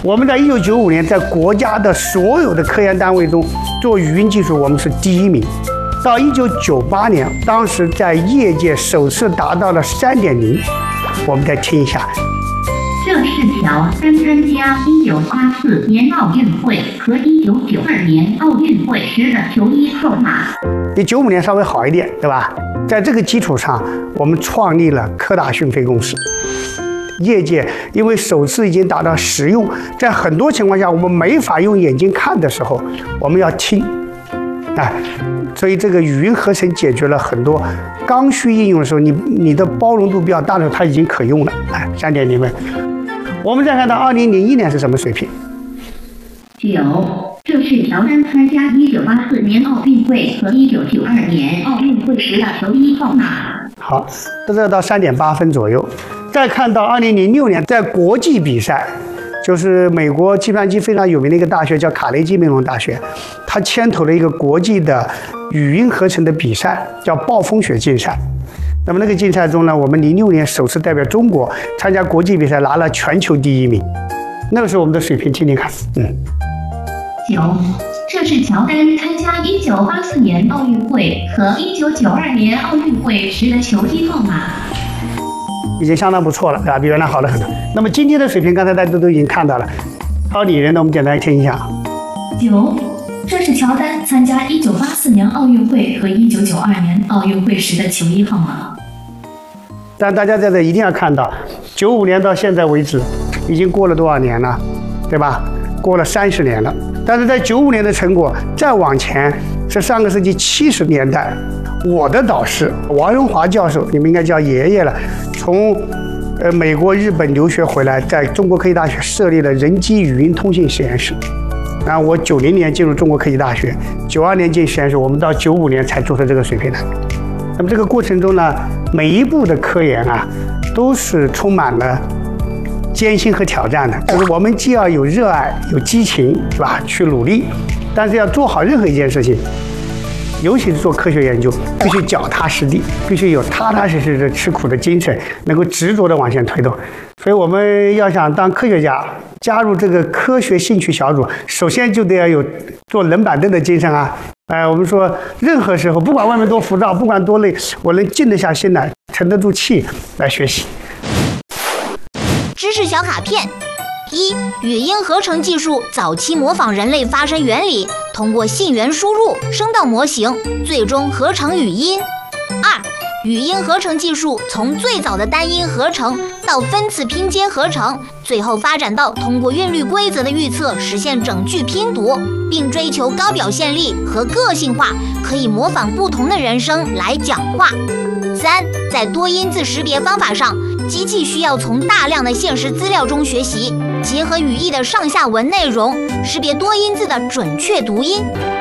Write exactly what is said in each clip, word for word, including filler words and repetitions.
我们在一九九五年在国家的所有的科研单位中做语音技术，我们是第一名。到一九九八年，当时在业界首次达到了三点零。我们再听一下。 这是乔丹参加一九八四年奥运会和一九九二年奥运会时的球衣号码。 比九五年稍微好一点，对吧？在这个基础上，我们创立了科大讯飞公司。业界因为首次已经达到实用，在很多情况下我们没法用眼睛看的时候，我们要听，哎，所以这个语音合成解决了很多刚需应用的时候，你你的包容度比较大的时候，它已经可用了，哎，三点零分。我们再看到二零零一年是什么水平？ 九，这是乔丹参加一九八四年奥运会和一九九二年奥运会时的球衣号码。 好，这个到三点八分左右。再看到二零零六年在国际比赛，就是美国计算机非常有名的一个大学叫卡内基梅隆大学，它牵头了一个国际的语音合成的比赛，叫暴风雪竞赛。那么那个竞赛中呢，我们零六年首次代表中国参加国际比赛，拿了全球第一名。那个时候我们的水平听听看，嗯。 九，这是乔丹参加一九八四年奥运会和一九九二年奥运会时的球衣号码。 已经相当不错了，对吧？比原来好了很多。那么今天的水平，刚才大家都已经看到了。奥里人呢，我们简单听一下。 九，这是乔丹参加一九八四年奥运会和一九九二年奥运会时的球衣号码。 但大家在这一定要看到，九五年到现在为止，已经过了多少年了，对吧？过了三十年了。但是在九五年的成果，再往前是上个世纪七十年代。我的导师王荣华教授，你们应该叫爷爷了，从呃美国、日本留学回来，在中国科技大学设立了人机语音通信实验室。然后我九零年进入中国科技大学，九二年进实验室，我们到九五年才做成这个水平的。那么这个过程中呢，每一步的科研啊，都是充满了艰辛和挑战的。就是我们既要有热爱、有激情，是吧？去努力，但是要做好任何一件事情。尤其是做科学研究，必须脚踏实地，必须有踏踏实实的吃苦的精神，能够执着的往前推动。所以我们要想当科学家，加入这个科学兴趣小组，首先就得要有做冷板凳的精神啊！哎，我们说任何时候，不管外面多浮躁，不管多累，我能静得下心来，沉得住气来学习。 知识小卡片。一、语音合成技术早期模仿人类发声原理，通过信源输入、声道模型，最终合成语音。二、语音合成技术从最早的单音合成到分次拼接合成，最后发展到通过韵律规则的预测实现整句拼读，并追求高表现力和个性化，可以模仿不同的人声来讲话。三、在多音字识别方法上，机器需要从大量的现实资料中学习，结合语义的上下文内容，识别多音字的准确读音。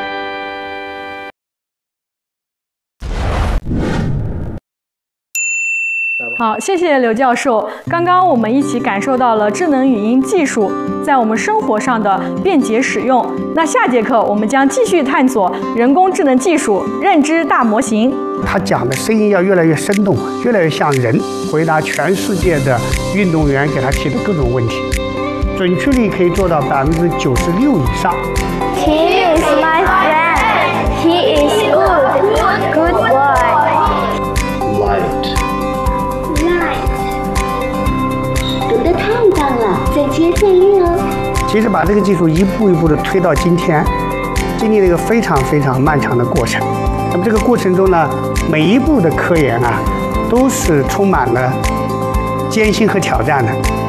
好，谢谢刘教授。刚刚我们一起感受到了智能语音技术在我们生活上的便捷使用。那下节课我们将继续探索人工智能技术认知大模型。 他讲的声音要越来越生动，越来越像人，回答全世界的运动员给他提的各种问题，准确率可以做到百分之九十六以上。 He is my friend. He is good. Good boy. Light. Light. 读得太棒了，再接再厉哦。 其实把这个技术一步一步的推到今天，经历了一个非常非常漫长的过程。那么这个过程中呢，每一步的科研啊，都是充满了艰辛和挑战的。